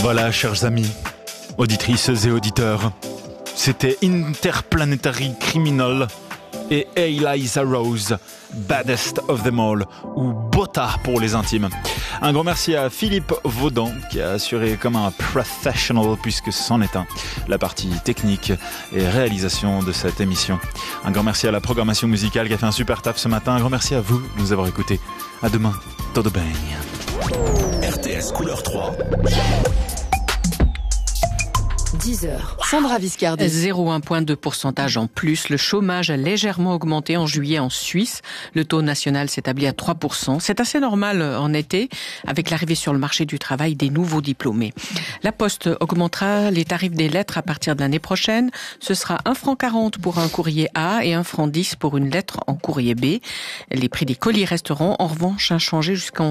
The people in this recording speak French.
Voilà, chers amis, auditrices et auditeurs, c'était Interplanetary Criminal et Eliza Rose, Baddest of them all, ou Botta pour les intimes. Un grand merci à Philippe Vaudan qui a assuré comme un professional, puisque c'en est un, la partie technique et réalisation de cette émission. Un grand merci à la programmation musicale qui a fait un super taf ce matin. Un grand merci à vous de nous avoir écoutés. À demain, todo bem. RTS Couleur 3. 10h. Sandra Viscardi. 0,1 point de pourcentage en plus. Le chômage a légèrement augmenté en juillet en Suisse. Le taux national s'établit à 3%. C'est assez normal en été, avec l'arrivée sur le marché du travail des nouveaux diplômés. La Poste augmentera les tarifs des lettres à partir de l'année prochaine. Ce sera 1,40 € pour un courrier A et 1,10 € pour une lettre en courrier B. Les prix des colis resteront en revanche inchangés jusqu'en